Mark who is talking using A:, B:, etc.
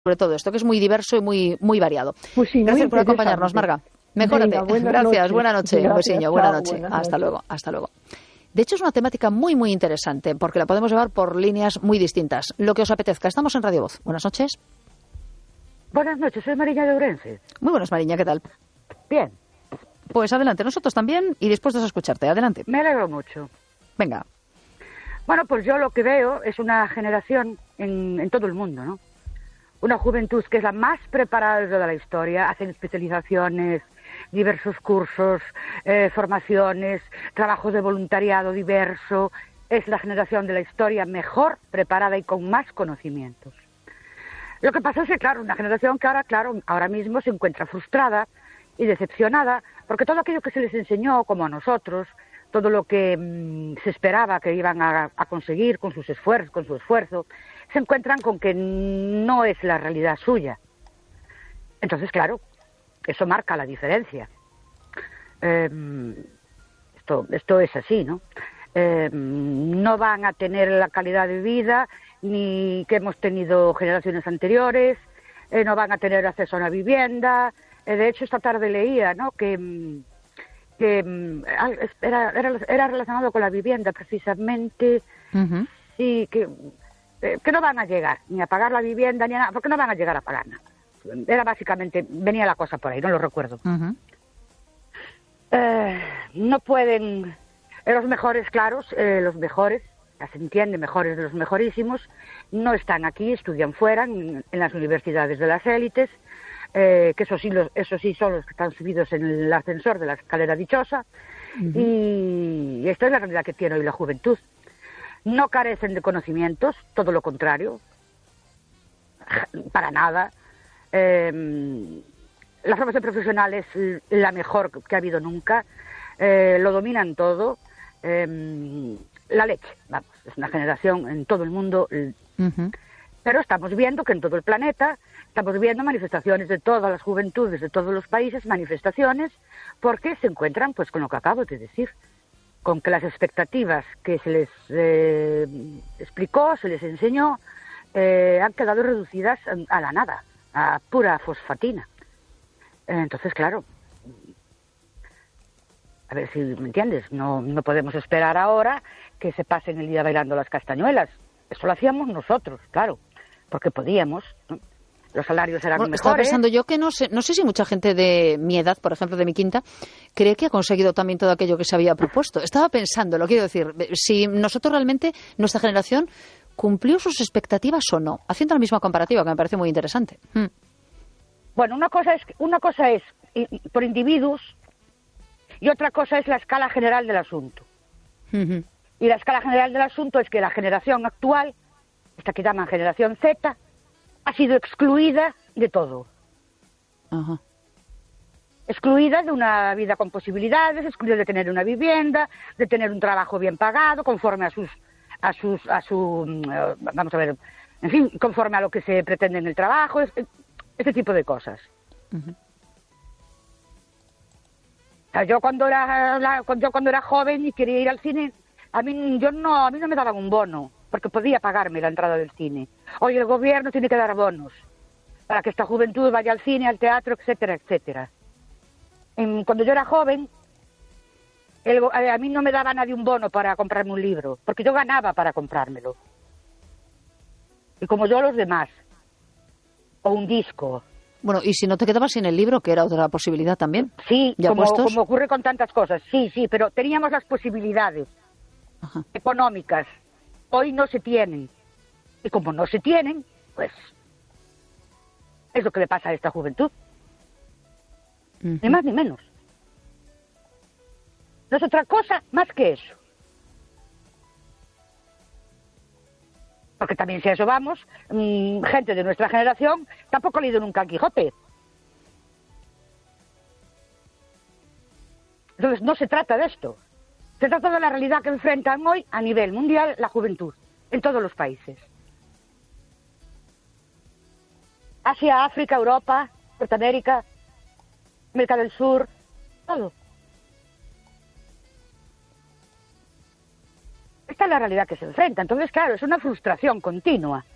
A: sobre todo esto, que es muy diverso y muy variado.
B: Pues sí,
A: gracias por acompañarnos, Marga. Mejórate. Gracias, buena noche. Un besiño, buena noche. Hasta luego, hasta luego. De hecho, es una temática muy interesante, porque la podemos llevar por líneas muy distintas. Lo que os apetezca. Estamos en Radio Voz. Buenas noches.
C: Buenas noches, soy Mariña de Ourense.
A: Muy buenas, Mariña, ¿qué tal?
C: Bien.
A: Pues adelante, nosotros también y dispuestos a escucharte. Adelante.
C: Me alegro mucho.
A: Venga.
C: Bueno, pues yo lo que veo es una generación en todo el mundo, ¿no? Una juventud que es la más preparada de toda la historia, hacen especializaciones, diversos cursos, formaciones, trabajos de voluntariado diverso. Es la generación de la historia mejor preparada y con más conocimientos. Lo que pasa es que, claro, una generación que ahora mismo se encuentra frustrada y decepcionada, porque todo aquello que se les enseñó, como a nosotros, todo lo que se esperaba que iban a conseguir con su esfuerzo, se encuentran con que no es la realidad suya. Entonces, claro, eso marca la diferencia. Esto es así, ¿no? No van a tener la calidad de vida ni que hemos tenido generaciones anteriores, no van a tener acceso a una vivienda. De hecho, esta tarde leía, ¿no?, que era relacionado con la vivienda, precisamente. Uh-huh. Sí, que no van a llegar ni a pagar la vivienda ni a nada, porque no van a llegar a pagar nada. Era básicamente, venía la cosa por ahí, no lo recuerdo. Uh-huh. No pueden, los mejores, los mejores, ya se entiende, mejores de los mejorísimos, no están aquí, estudian fuera, en las universidades de las élites, que eso sí son los que están subidos en el ascensor de la escalera dichosa. Uh-huh. Y esta es la realidad que tiene hoy la juventud. No carecen de conocimientos, todo lo contrario, para nada. La formación profesional es la mejor que ha habido nunca, lo dominan todo, la leche, vamos, es una generación en todo el mundo. Uh-huh. Pero estamos viendo que en todo el planeta, estamos viendo manifestaciones de todas las juventudes, de todos los países, manifestaciones, porque se encuentran pues con lo que acabo de decir, con que las expectativas que se les explicó, se les enseñó, han quedado reducidas a la nada, a pura fosfatina. Entonces, claro, a ver si me entiendes, no podemos esperar ahora que se pasen el día bailando las castañuelas. Eso lo hacíamos nosotros, claro, porque podíamos, ¿no? Los salarios eran mejores.
A: Estaba pensando yo que no sé si mucha gente de mi edad, por ejemplo, de mi quinta, cree que ha conseguido también todo aquello que se había propuesto. Estaba pensando, lo quiero decir, si nosotros realmente, nuestra generación, cumplió sus expectativas o no, haciendo la misma comparativa, que me parece muy interesante.
C: Bueno, una cosa es por individuos y otra cosa es la escala general del asunto. Uh-huh. Y la escala general del asunto es que la generación actual, esta que llaman generación Z, ha sido excluida de todo. Uh-huh. Excluida de una vida con posibilidades, excluida de tener una vivienda, de tener un trabajo bien pagado, conforme vamos a ver, en fin, conforme a lo que se pretende en el trabajo, ese tipo de cosas. Uh-huh. O sea, yo cuando era joven y quería ir al cine, a mí no me daban un bono, porque podía pagarme la entrada del cine. Hoy el gobierno tiene que dar bonos para que esta juventud vaya al cine, al teatro, etcétera, etcétera. Cuando yo era joven, a mí no me daba nadie un bono para comprarme un libro, porque yo ganaba para comprármelo. Y como yo los demás. O un disco.
A: Bueno, y si no te quedabas sin el libro, que era otra posibilidad también.
C: Sí, como ocurre con tantas cosas. Sí, pero teníamos las posibilidades. Ajá. Económicas. Hoy no se tienen. Y como no se tienen, pues es lo que le pasa a esta juventud. Uh-huh. Ni más ni menos. No es otra cosa más que eso. Porque también si a eso vamos, gente de nuestra generación tampoco ha leído nunca el Quijote. Entonces no se trata de esto. Se trata de la realidad que enfrentan hoy a nivel mundial la juventud, en todos los países. Asia, África, Europa, Norteamérica, América del Sur, todo. Esta es la realidad que se enfrenta. Entonces, claro, es una frustración continua.